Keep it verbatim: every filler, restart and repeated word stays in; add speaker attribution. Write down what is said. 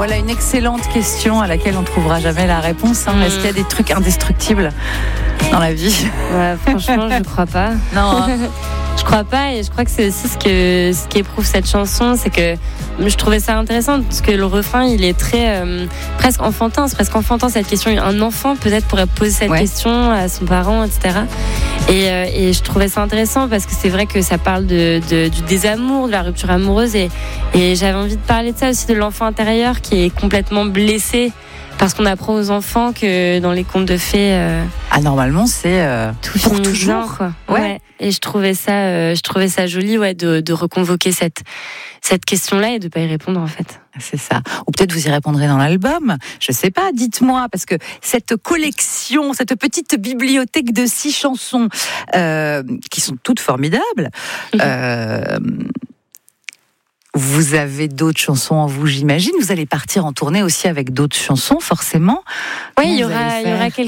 Speaker 1: Voilà une excellente question à laquelle on ne trouvera jamais la réponse. Hein. Mmh. Est-ce qu'il y a des trucs indestructibles dans la vie ?
Speaker 2: Ouais, franchement, je crois pas.
Speaker 1: Non. Hein.
Speaker 2: Je crois pas, et je crois que c'est aussi ce que ce qu'éprouve cette chanson, c'est que je trouvais ça intéressant parce que le refrain, il est très euh, presque enfantin, c'est presque enfantin cette question. Un enfant peut-être pourrait poser cette ouais. question à son parent, et cetera. Et, euh, et je trouvais ça intéressant parce que c'est vrai que ça parle de, de du désamour, de la rupture amoureuse, et, et j'avais envie de parler de ça aussi, de l'enfant intérieur qui est complètement blessé. Parce qu'on apprend aux enfants que dans les contes de fées, euh,
Speaker 1: ah normalement c'est euh,
Speaker 2: tout
Speaker 1: pour
Speaker 2: finit
Speaker 1: toujours.
Speaker 2: Bien, quoi. Ouais. ouais. Et je trouvais ça, euh, je trouvais ça joli, ouais, de, de reconvoquer cette cette question-là et de pas y répondre en fait.
Speaker 1: C'est ça. Ou peut-être vous y répondrez dans l'album. Je sais pas. Dites-moi, parce que cette collection, cette petite bibliothèque de six chansons euh, qui sont toutes formidables. euh, Vous avez d'autres chansons en vous, j'imagine. Vous allez partir en tournée aussi avec d'autres chansons, forcément.
Speaker 2: Oui, il y aura, il y aura quelques